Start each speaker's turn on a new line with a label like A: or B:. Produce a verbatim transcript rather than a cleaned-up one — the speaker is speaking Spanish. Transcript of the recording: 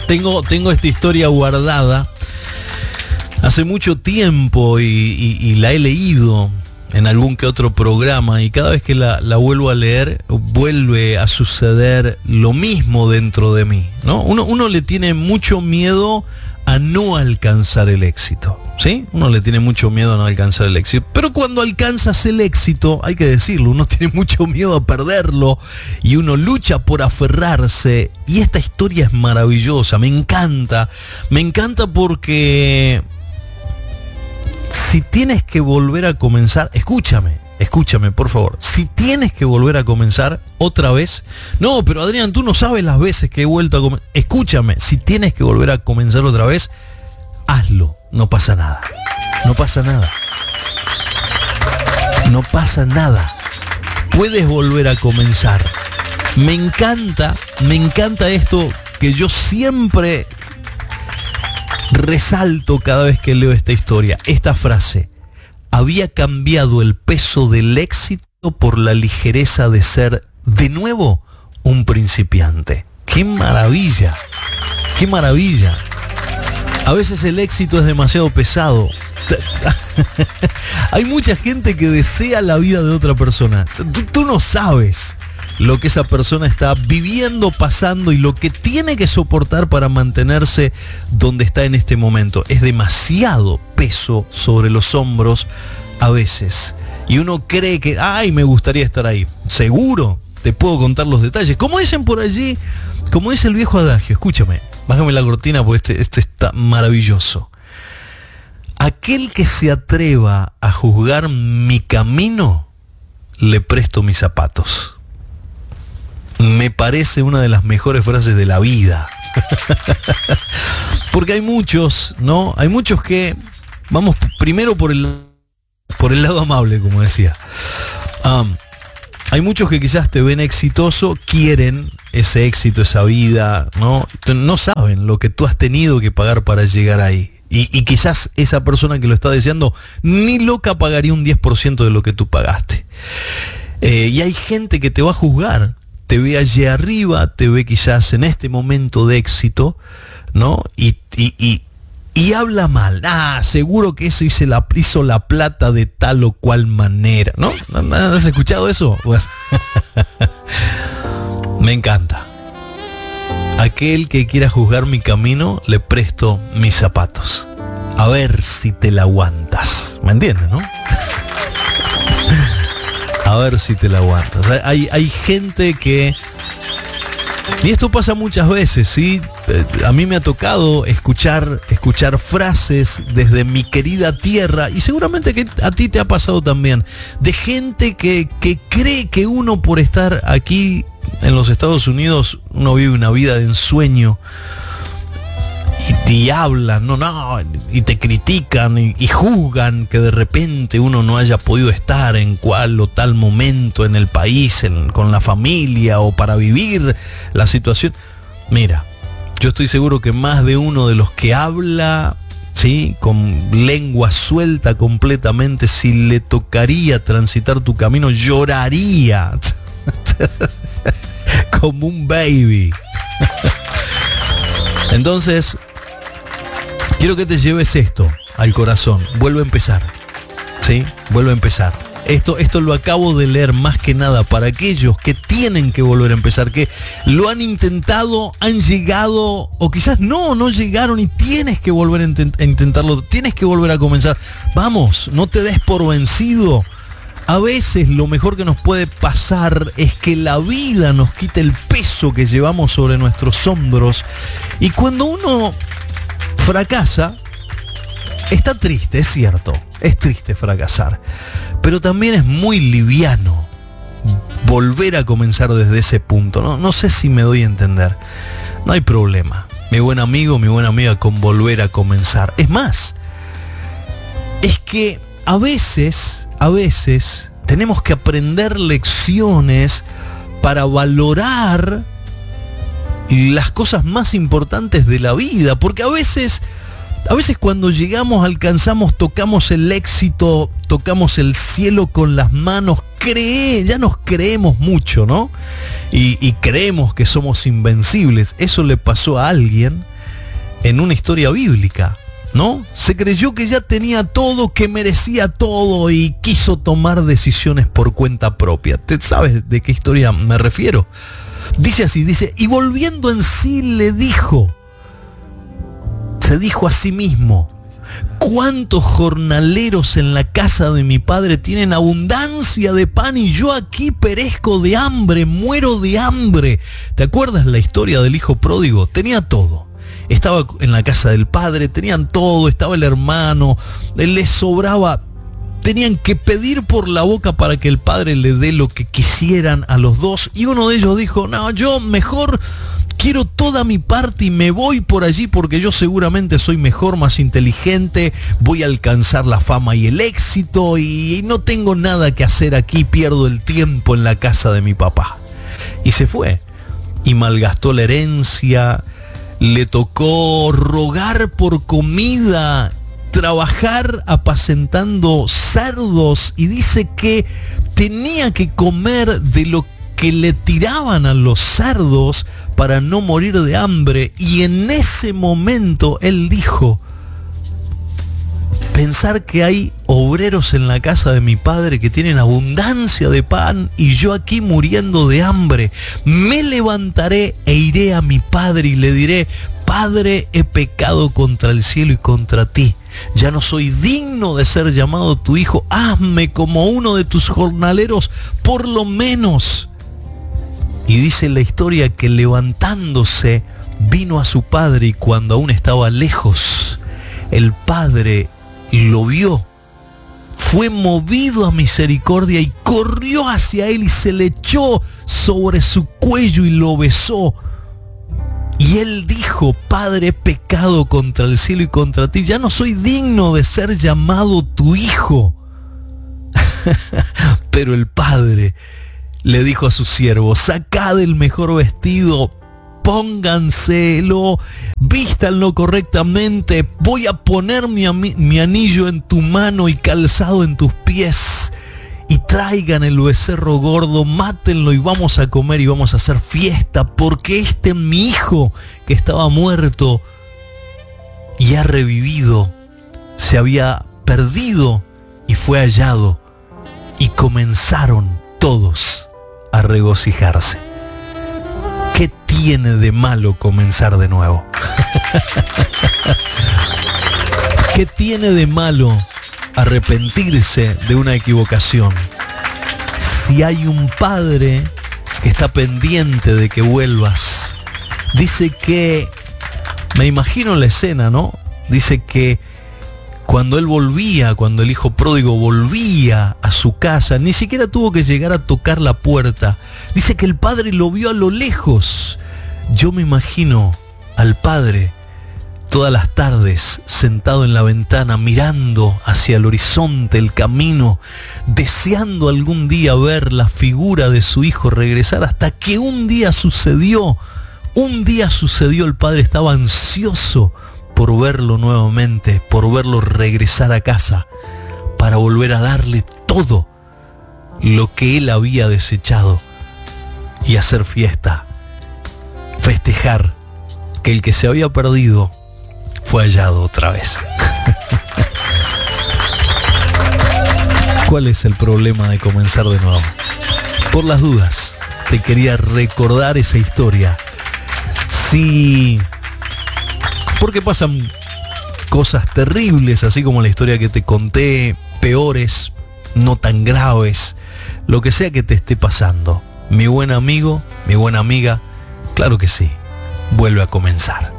A: Tengo, tengo esta historia guardada hace mucho tiempo y, y, y la he leído en algún que otro programa, y cada vez que la, la vuelvo a leer vuelve a suceder lo mismo dentro de mí, ¿no? Uno, uno le tiene mucho miedo a no alcanzar el éxito, ¿sí? Uno le tiene mucho miedo a no alcanzar el éxito, pero cuando alcanzas el éxito, hay que decirlo, uno tiene mucho miedo a perderlo y uno lucha por aferrarse. Y esta historia es maravillosa, me encanta, me encanta porque si tienes que volver a comenzar, escúchame, escúchame por favor, si tienes que volver a comenzar otra vez, no, pero Adrián, tú no sabes las veces que he vuelto a comenzar, escúchame, si tienes que volver a comenzar otra vez, hazlo, no pasa nada, no pasa nada, no pasa nada, puedes volver a comenzar. Me encanta, me encanta esto que yo siempre resalto cada vez que leo esta historia, esta frase: había cambiado el peso del éxito por la ligereza de ser de nuevo un principiante. ¡Qué maravilla! ¡Qué maravilla! A veces el éxito es demasiado pesado. Hay mucha gente que desea la vida de otra persona. Tú, tú no sabes lo que esa persona está viviendo, pasando y lo que tiene que soportar para mantenerse donde está en este momento. Es demasiado peso sobre los hombros a veces. Y uno cree que, ay, me gustaría estar ahí. Seguro, te puedo contar los detalles. Como dicen por allí, como dice el viejo adagio, escúchame, bájame la cortina porque este, este está maravilloso. Aquel que se atreva a juzgar mi camino, le presto mis zapatos. Me parece una de las mejores frases de la vida. Porque hay muchos, ¿no? Hay muchos que, vamos primero por el, por el lado amable, como decía. Um, hay muchos que quizás te ven exitoso, quieren ese éxito, esa vida, ¿no? No saben lo que tú has tenido que pagar para llegar ahí. Y, y quizás esa persona que lo está deseando ni loca pagaría un diez por ciento de lo que tú pagaste. Eh, y hay gente que te va a juzgar. Te ve allí arriba, te ve quizás en este momento de éxito, ¿no? Y, y, y, y habla mal. Ah, seguro que eso hizo la, hizo la plata de tal o cual manera, ¿no? ¿Has escuchado eso? Bueno. Me encanta. Aquel que quiera juzgar mi camino, le presto mis zapatos. A ver si te la aguantas. ¿Me entiendes, no? A ver si te la aguantas. Hay, hay gente que... Y esto pasa muchas veces, ¿sí? A mí me ha tocado escuchar, escuchar frases desde mi querida tierra, y seguramente que a ti te ha pasado también, de gente que, que cree que uno, por estar aquí en los Estados Unidos, uno vive una vida de ensueño. Y te hablan, no, no, y te critican y, y juzgan que de repente uno no haya podido estar en cual o tal momento en el país, en, con la familia o para vivir la situación. Mira, yo estoy seguro que más de uno de los que habla, ¿sí?, con lengua suelta completamente, si le tocaría transitar tu camino, lloraría como un baby. Entonces, quiero que te lleves esto al corazón. Vuelve a empezar, ¿sí? Vuelve a empezar. Esto, esto lo acabo de leer más que nada para aquellos que tienen que volver a empezar, que lo han intentado, han llegado, o quizás no, no llegaron y tienes que volver a, intent- a intentarlo, tienes que volver a comenzar. Vamos, no te des por vencido. A veces lo mejor que nos puede pasar es que la vida nos quite el peso que llevamos sobre nuestros hombros, y cuando uno fracasa, está triste, es cierto, es triste fracasar, pero también es muy liviano volver a comenzar desde ese punto. No, no sé si me doy a entender. No hay problema, mi buen amigo, mi buena amiga, con volver a comenzar. Es más, es que a veces... A veces tenemos que aprender lecciones para valorar las cosas más importantes de la vida, porque a veces, a veces cuando llegamos, alcanzamos, tocamos el éxito, tocamos el cielo con las manos, cree, ya nos creemos mucho, ¿no? Y, y creemos que somos invencibles. Eso le pasó a alguien en una historia bíblica, ¿no? Se creyó que ya tenía todo, que merecía todo y quiso tomar decisiones por cuenta propia. ¿Te sabes de qué historia me refiero? Dice así, dice, y volviendo en sí le dijo, se dijo a sí mismo, ¿cuántos jornaleros en la casa de mi padre tienen abundancia de pan y yo aquí perezco de hambre, muero de hambre? ¿Te acuerdas la historia del hijo pródigo? Tenía todo. Estaba en la casa del padre, tenían todo, estaba el hermano, les sobraba, tenían que pedir por la boca para que el padre le dé lo que quisieran a los dos. Y uno de ellos dijo, no, yo mejor quiero toda mi parte y me voy por allí porque yo seguramente soy mejor, más inteligente, voy a alcanzar la fama y el éxito y no tengo nada que hacer aquí, pierdo el tiempo en la casa de mi papá. Y se fue y malgastó la herencia, le tocó rogar por comida, trabajar apacentando cerdos y dice que tenía que comer de lo que le tiraban a los cerdos para no morir de hambre. Y en ese momento él dijo, pensar que hay obreros en la casa de mi padre que tienen abundancia de pan y yo aquí muriendo de hambre, me levantaré e iré a mi padre y le diré, Padre, he pecado contra el cielo y contra ti. Ya no soy digno de ser llamado tu hijo. Hazme como uno de tus jornaleros, por lo menos. Y dice la historia que levantándose vino a su padre y cuando aún estaba lejos, el padre lo vio, fue movido a misericordia y corrió hacia él y se le echó sobre su cuello y lo besó. Y él dijo, Padre, he pecado contra el cielo y contra ti, ya no soy digno de ser llamado tu hijo. Pero el padre le dijo a sus siervos, sacad el mejor vestido, pónganselo, vístanlo correctamente, voy a poner mi, mi anillo en tu mano y calzado en tus pies. Y traigan el becerro gordo, mátenlo y vamos a comer y vamos a hacer fiesta, porque este mi hijo que estaba muerto y ha revivido, se había perdido y fue hallado. Y comenzaron todos a regocijarse. ¿Qué tiene de malo comenzar de nuevo? ¿Qué tiene de malo arrepentirse de una equivocación? Si hay un padre que está pendiente de que vuelvas. Dice que, me imagino la escena, ¿no? Dice que cuando él volvía, cuando el hijo pródigo volvía a su casa, ni siquiera tuvo que llegar a tocar la puerta. Dice que el padre lo vio a lo lejos. Yo me imagino al padre todas las tardes sentado en la ventana mirando hacia el horizonte, el camino, deseando algún día ver la figura de su hijo regresar, hasta que un día sucedió, un día sucedió, el padre estaba ansioso por verlo nuevamente, por verlo regresar a casa, para volver a darle todo lo que él había desechado y hacer fiesta, festejar que el que se había perdido fue hallado otra vez. ¿Cuál es el problema de comenzar de nuevo? Por las dudas, te quería recordar esa historia. Sí, porque pasan cosas terribles, así como la historia que te conté, peores, no tan graves, lo que sea que te esté pasando. Mi buen amigo, mi buena amiga, claro que sí, vuelve a comenzar.